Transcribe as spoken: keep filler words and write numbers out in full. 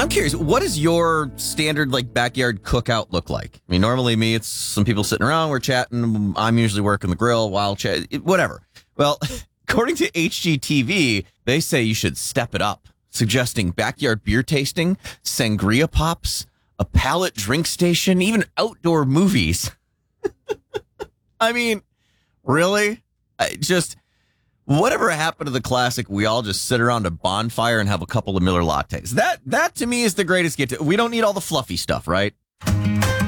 I'm curious, what does your standard like backyard cookout look like? I mean, normally me, it's some people sitting around, we're chatting. I'm usually working the grill while chat, whatever. Well, according to H G T V, they say you should step it up, suggesting backyard beer tasting, sangria pops, a pallet drink station, even outdoor movies. I mean, really? I just... Whatever happened to the classic, we all just sit around a bonfire and have a couple of Miller lattes. That, that to me is the greatest get to. We don't need all the fluffy stuff, right?